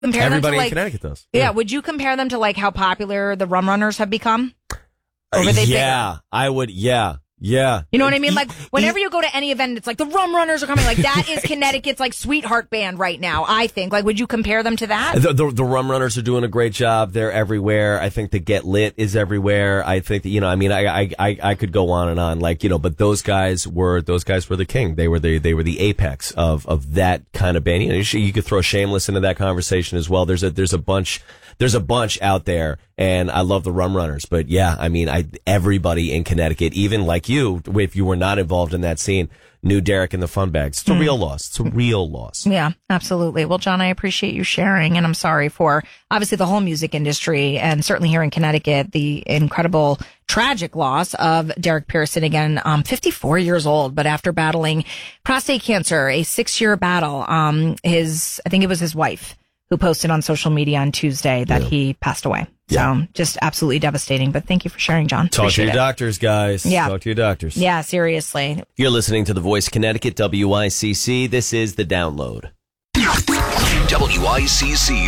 Compare Everybody them to, in Connecticut does. Yeah. Would you compare them to like how popular the Rum Runners have become? Or were they bigger? I would. Yeah. Yeah. You know what I mean? Like, whenever you go to any event, it's like the Rum Runners are coming. Like, that is Connecticut's, like, sweetheart band right now, I think. Like, would you compare them to that? The Rum Runners are doing a great job. They're everywhere. I think the Get Lit is everywhere. I think, I could go on and on. Like, but those guys were the king. They were the apex of that kind of band. You could throw Shameless into that conversation as well. There's a bunch out there, and I love the Rum Runners. But yeah, everybody in Connecticut, even like you, if you were not involved in that scene, knew Derek and the Fun Bags. It's a real loss. It's a real loss. Yeah, absolutely. Well, John, I appreciate you sharing, and I'm sorry for obviously the whole music industry, and certainly here in Connecticut, the incredible tragic loss of Derek Pearson, again, 54 years old, but after battling prostate cancer, a 6-year battle, I think it was his wife who posted on social media on Tuesday that he passed away. So just absolutely devastating. But thank you for sharing, John. Talk to your doctors, guys. Yeah. Talk to your doctors. Yeah, seriously. You're listening to The Voice Connecticut, WICC. This is The Download. WICC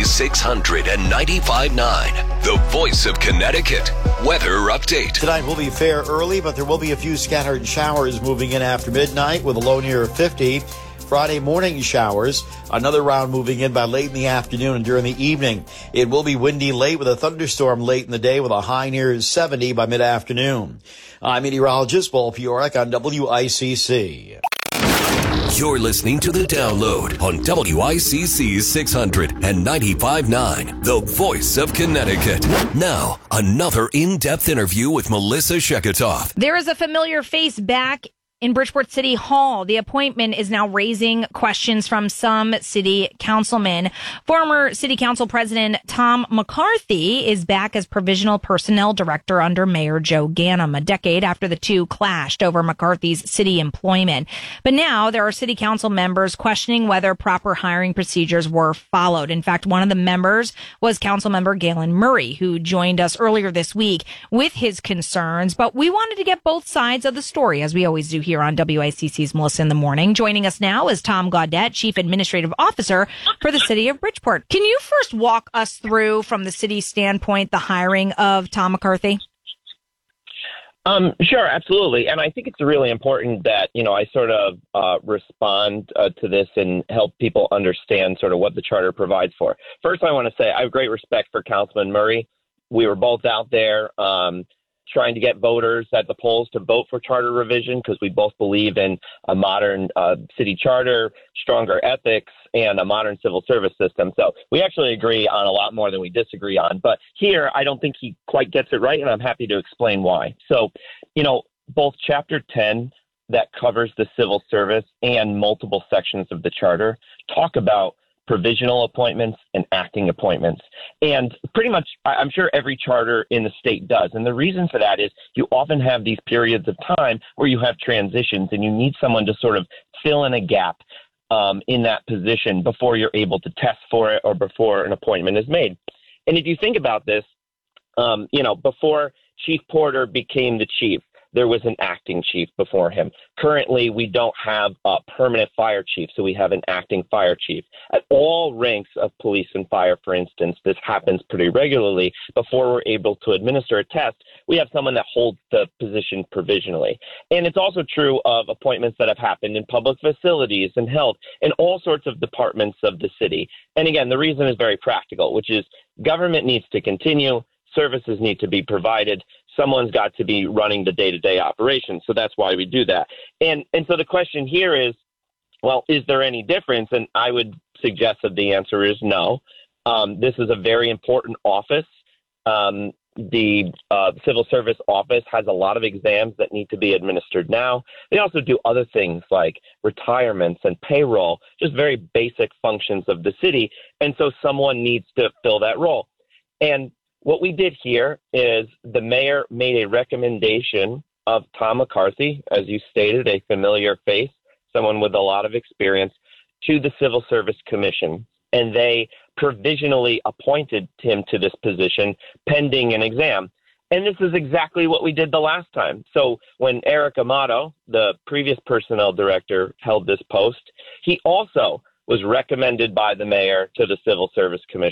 695.9, the voice of Connecticut. Weather update. Tonight will be fair early, but there will be a few scattered showers moving in after midnight with a low near 50. Friday morning showers, another round moving in by late in the afternoon and during the evening. It will be windy late with a thunderstorm late in the day with a high near 70 by mid-afternoon. I'm meteorologist Paul Piorek on WICC. You're listening to The Download on WICC 695.9, the voice of Connecticut. Now, another in-depth interview with Melissa Sheketoff. There is a familiar face back in Bridgeport City Hall. The appointment is now raising questions from some city councilmen. Former City Council President Tom McCarthy is back as Provisional Personnel Director under Mayor Joe Ganim, a decade after the two clashed over McCarthy's city employment. But now there are City Council members questioning whether proper hiring procedures were followed. In fact, one of the members was Councilmember Galen Murray, who joined us earlier this week with his concerns. But we wanted to get both sides of the story, as we always do here on WICC's Melissa in the Morning. Joining us now is Tom Gaudette, Chief Administrative Officer for the City of Bridgeport. Can you first walk us through, from the city standpoint, the hiring of Tom McCarthy? Sure, absolutely. And I think it's really important that, I sort of respond to this and help people understand sort of what the charter provides for. First, I want to say I have great respect for Councilman Murray. We were both out there trying to get voters at the polls to vote for charter revision because we both believe in a modern city charter, stronger ethics, and a modern civil service system. So we actually agree on a lot more than we disagree on. But here, I don't think he quite gets it right, and I'm happy to explain why. So, both Chapter 10 that covers the civil service and multiple sections of the charter talk about provisional appointments and acting appointments. And pretty much, I'm sure every charter in the state does. And the reason for that is you often have these periods of time where you have transitions and you need someone to sort of fill in a gap in that position before you're able to test for it or before an appointment is made. And if you think about this, before Chief Porter became the chief, there was an acting chief before him. Currently, we don't have a permanent fire chief, so we have an acting fire chief. At all ranks of police and fire, for instance, this happens pretty regularly. Before we're able to administer a test, we have someone that holds the position provisionally. And it's also true of appointments that have happened in public facilities and health and all sorts of departments of the city. And again, the reason is very practical, which is government needs to continue, services need to be provided, someone's got to be running the day-to-day operations. So that's why we do that. And so the question here is, well, is there any difference? And I would suggest that the answer is no. This is a very important office. The civil service office has a lot of exams that need to be administered now. They also do other things like retirements and payroll, just very basic functions of the city. And so someone needs to fill that role. And what we did here is the mayor made a recommendation of Tom McCarthy, as you stated, a familiar face, someone with a lot of experience, to the Civil Service Commission. And they provisionally appointed him to this position pending an exam. And this is exactly what we did the last time. So when Eric Amato, the previous personnel director, held this post, he also was recommended by the mayor to the Civil Service Commission.